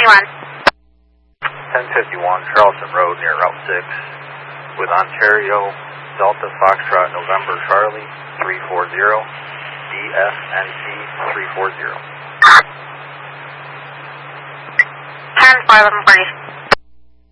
1051 Charleston Road near Route 6 with Ontario Delta Foxtrot November Charlie 340 DFNC 340. 10-4-11-40.